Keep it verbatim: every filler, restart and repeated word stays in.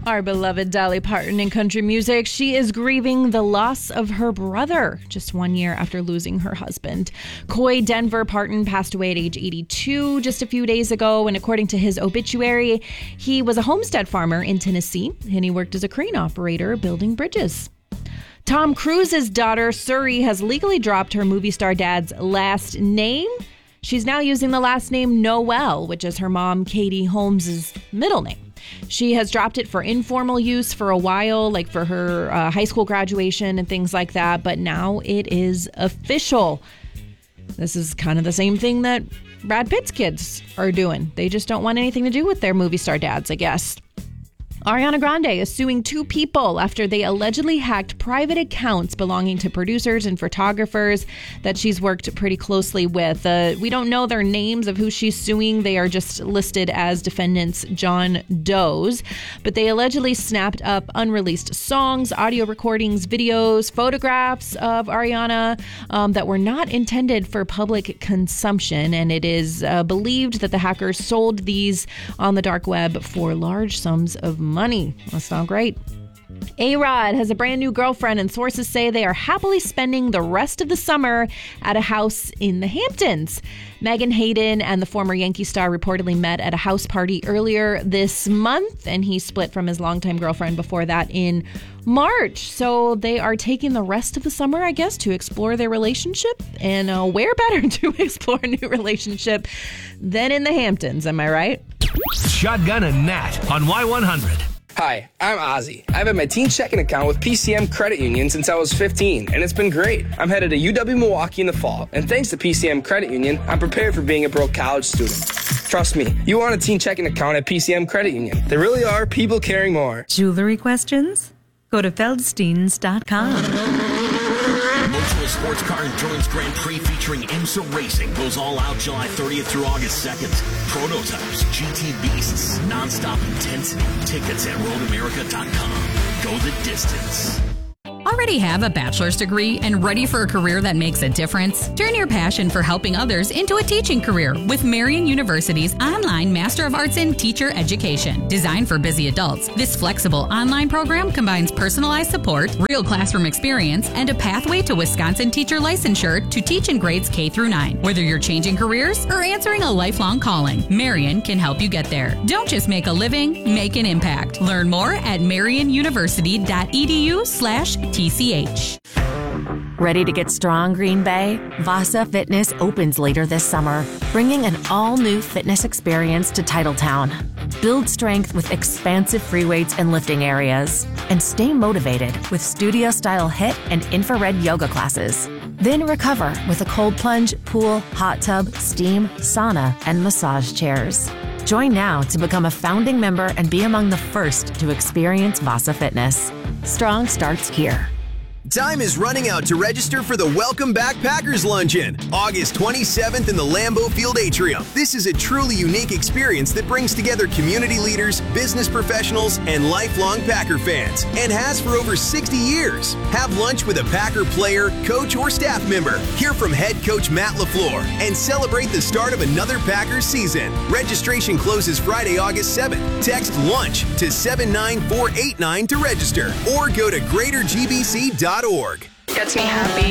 Our beloved Dolly Parton in country music. She is grieving the loss of her brother just one year after losing her husband. Coy Denver Parton passed away at age eighty-two just a few days ago, and according to his obituary, he was a homestead farmer in Tennessee, and he worked as a crane operator building bridges. Tom Cruise's daughter, Suri, has legally dropped her movie star dad's last name. She's now using the last name Noel, which is her mom, Katie Holmes' middle name. She has dropped it for informal use for a while, like for her uh, high school graduation and things like that, but now it is official. This is kind of the same thing that Brad Pitt's kids are doing. They just don't want anything to do with their movie star dads, I guess. Ariana Grande is suing two people after they allegedly hacked private accounts belonging to producers and photographers that she's worked pretty closely with. Uh, we don't know their names of who she's suing. They are just listed as defendants John Doe's. But they allegedly snapped up unreleased songs, audio recordings, videos, photographs of Ariana um, that were not intended for public consumption. And it is uh, believed that the hackers sold these on the dark web for large sums of money. Money. That's not great. A-Rod has a brand new girlfriend, and sources say they are happily spending the rest of the summer at a house in the Hamptons. Megan Hayden and the former Yankee star reportedly met at a house party earlier this month, and he split from his longtime girlfriend before that in March. So they are taking the rest of the summer, I guess, to explore their relationship. And uh, where better to explore a new relationship than in the Hamptons, am I right? Shotgun and Nat on Y one hundred. Hi, I'm Ozzy. I've had my teen checking account with P C M Credit Union since I was fifteen, and it's been great. I'm headed to U W-Milwaukee in the fall, and thanks to P C M Credit Union, I'm prepared for being a broke college student. Trust me, you want a teen checking account at P C M Credit Union. There really are people caring more. Jewelry questions? Go to feldsteins dot com. Motorless Sports Car Endurance Grand Prix featuring IMSA Racing goes all out July thirtieth through August second. Prototypes, G T Beasts, non-stop intensity. Tickets at road america dot com. Go the distance. Already have a bachelor's degree and ready for a career that makes a difference? Turn your passion for helping others into a teaching career with Marian University's online Master of Arts in Teacher Education. Designed for busy adults, this flexible online program combines personalized support, real classroom experience, and a pathway to Wisconsin teacher licensure to teach in grades K through nine. Whether you're changing careers or answering a lifelong calling, Marian can help you get there. Don't just make a living, make an impact. Learn more at marian university dot e d u slash T C H. Ready to get strong, Green Bay? Vasa Fitness opens later this summer, bringing an all-new fitness experience to Titletown. Build strength with expansive free weights and lifting areas, and stay motivated with studio-style HIIT and infrared yoga classes. Then recover with a cold plunge, pool, hot tub, steam, sauna, and massage chairs. Join now to become a founding member and be among the first to experience Vasa Fitness. Strong starts here. Time is running out to register for the Welcome Back Packers Luncheon, August twenty-seventh in the Lambeau Field Atrium. This is a truly unique experience that brings together community leaders, business professionals, and lifelong Packer fans, and has for over sixty years. Have lunch with a Packer player, coach, or staff member. Hear from head coach Matt LaFleur, and celebrate the start of another Packers season. Registration closes Friday, August seventh. Text LUNCH to seven nine four eight nine to register, or go to greater g b c dot org. Gets me happy.